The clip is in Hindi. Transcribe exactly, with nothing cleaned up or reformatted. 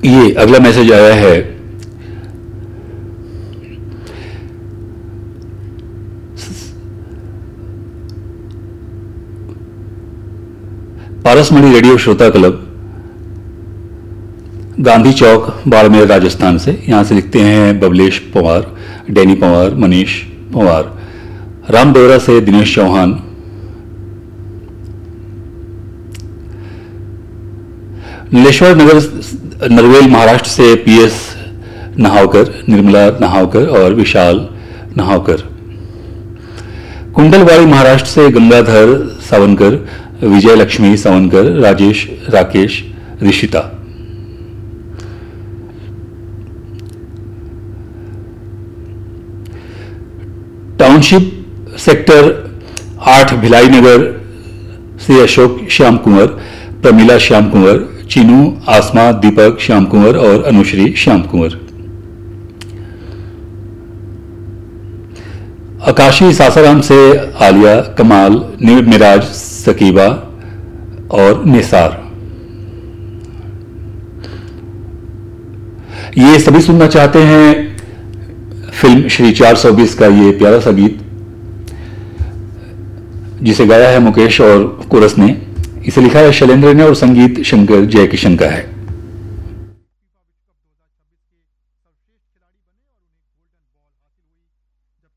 ये अगला मैसेज आया है, पारसमणि रेडियो श्रोता क्लब, गांधी चौक, बाड़मेर, राजस्थान से। यहां से लिखते हैं बबलेश पवार, डैनी पवार, मनीष पवार। रामडोरा से दिनेश चौहान। नीलेश्वर नगर नरवेल महाराष्ट्र से पीएस नहावकर, निर्मला नहावकर और विशाल नहावकर। कुंडलवाड़ी महाराष्ट्र से गंगाधर सावनकर, विजय लक्ष्मी सावनकर, राजेश, राकेश, ऋषिता। टाउनशिप सेक्टर आठ भिलाई नगर से अशोक श्याम कुंवर, प्रमिला श्याम कुंवर, चीनू, आसमा, दीपक श्याम कुंवर और अनुश्री श्याम कुंवर। आकाशी सासाराम से आलिया, कमाल, मिराज, सकीबा और निसार। ये सभी सुनना चाहते हैं फिल्म श्री चार सौ बीस का ये प्यारा सा गीत, जिसे गाया है मुकेश और कोरस ने। इसे लिखा है शैलेंद्र ने और संगीत शंकर जयकिशन का है।